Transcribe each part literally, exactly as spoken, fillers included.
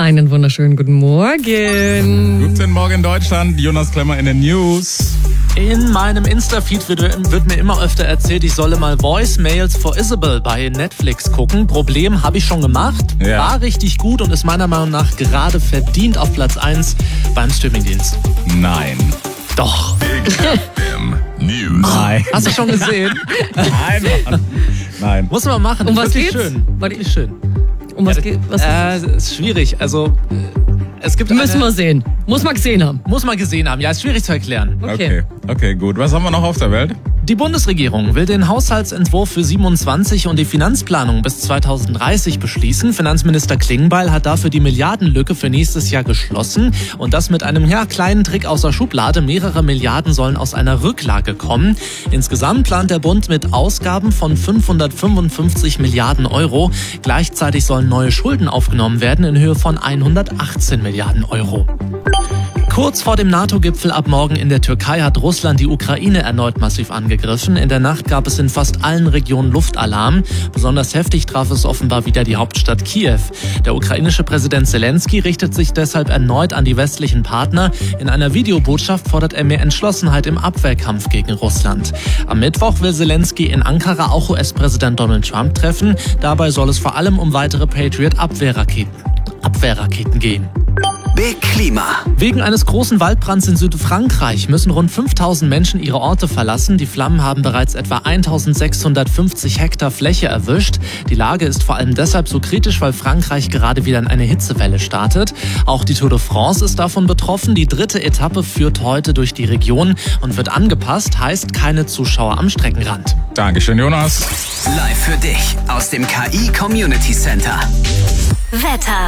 Einen wunderschönen guten Morgen. Guten Morgen Deutschland, Jonas Klemmer in den News. In meinem Insta-Feed wird, wird mir immer öfter erzählt, ich solle mal Voicemails for Isabel bei Netflix gucken. Problem habe ich schon gemacht, ja. War richtig gut und ist meiner Meinung nach gerade verdient auf Platz eins beim Streamingdienst. Nein. Doch. Big F M News. Nein. Hast du schon gesehen? Nein, Mann. Nein. Muss man machen. Um was Wirklich geht's? schön. Wirklich schön. Um was geht? Was Äh, ist schwierig. Also, äh, es gibt müssen eine, wir sehen. Muss man gesehen haben. Muss man gesehen haben. Ja, ist schwierig zu erklären. Okay. Okay, gut. Was haben wir noch auf der Welt? Die Bundesregierung will den Haushaltsentwurf für siebenundzwanzig und die Finanzplanung bis zweitausenddreißig beschließen. Finanzminister Klingbeil hat dafür die Milliardenlücke für nächstes Jahr geschlossen. Und das mit einem ja, kleinen Trick aus der Schublade. Mehrere Milliarden sollen aus einer Rücklage kommen. Insgesamt plant der Bund mit Ausgaben von fünfhundertfünfundfünfzig Milliarden Euro. Gleichzeitig sollen neue Schulden aufgenommen werden in Höhe von hundertachtzehn Milliarden Euro. Kurz vor dem NATO-Gipfel ab morgen in der Türkei hat Russland die Ukraine erneut massiv angegriffen. In der Nacht gab es in fast allen Regionen Luftalarm. Besonders heftig traf es offenbar wieder die Hauptstadt Kiew. Der ukrainische Präsident Zelensky richtet sich deshalb erneut an die westlichen Partner. In einer Videobotschaft fordert er mehr Entschlossenheit im Abwehrkampf gegen Russland. Am Mittwoch will Zelensky in Ankara auch U S-Präsident Donald Trump treffen. Dabei soll es vor allem um weitere Patriot-Abwehrraketen Abwehrraketen gehen. Big Klima. Wegen eines großen Waldbrands in Südfrankreich müssen rund fünftausend Menschen ihre Orte verlassen. Die Flammen haben bereits etwa eintausendsechshundertfünfzig Hektar Fläche erwischt. Die Lage ist vor allem deshalb so kritisch, weil Frankreich gerade wieder in eine Hitzewelle startet. Auch die Tour de France ist davon betroffen. Die dritte Etappe führt heute durch die Region und wird angepasst, heißt keine Zuschauer am Streckenrand. Dankeschön, Jonas. Live für dich aus dem K I Community Center. Wetter.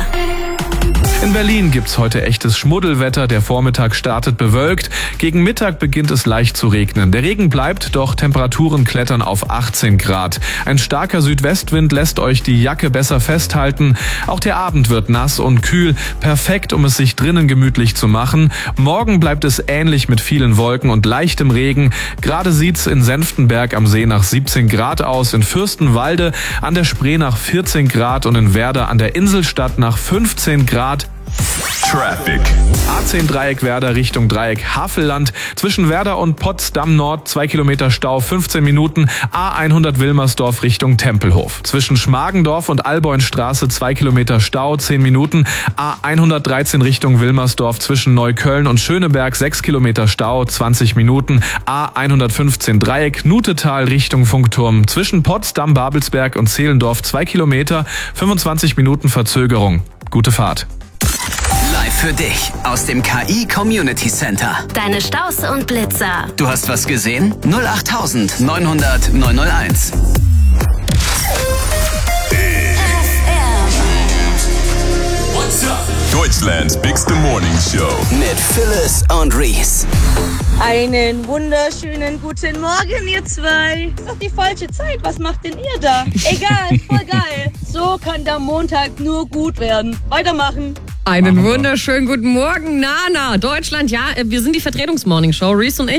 In Berlin gibt's heute echtes Schmuddelwetter. Der Vormittag startet bewölkt. Gegen Mittag beginnt es leicht zu regnen. Der Regen bleibt, doch Temperaturen klettern auf achtzehn Grad. Ein starker Südwestwind lässt euch die Jacke besser festhalten. Auch der Abend wird nass und kühl. Perfekt, um es sich drinnen gemütlich zu machen. Morgen bleibt es ähnlich mit vielen Wolken und leichtem Regen. Gerade sieht's in Senftenberg am See nach siebzehn Grad aus, in Fürstenwalde an der Spree nach vierzehn Grad und in Werder an der Inselstadt nach fünfzehn Grad. Traffic. A zehn Dreieck Werder Richtung Dreieck Havelland. Zwischen Werder und Potsdam Nord zwei Kilometer Stau, fünfzehn Minuten. A hundert Wilmersdorf Richtung Tempelhof. Zwischen Schmargendorf und Alboinstraße zwei Kilometer Stau, zehn Minuten. A hundertdreizehn Richtung Wilmersdorf zwischen Neukölln und Schöneberg sechs Kilometer Stau, zwanzig Minuten. A hundertfünfzehn Dreieck Nutetal Richtung Funkturm. Zwischen Potsdam, Babelsberg und Zehlendorf zwei Kilometer, fünfundzwanzig Minuten Verzögerung. Gute Fahrt. Live für dich aus dem K I Community Center. Deine Staus und Blitzer. Du hast was gesehen? null acht neunhundert neunhunderteins. Deutschlands bigste Morning Show. Mit Phyllis und Reese. Einen wunderschönen guten Morgen, ihr zwei. Ist doch die falsche Zeit. Was macht denn ihr da? Egal, voll geil. So kann der Montag nur gut werden. Weitermachen. Einen wunderschönen guten Morgen, Nana. Deutschland, ja, wir sind die Vertretungsmorning-Show. Reese und ich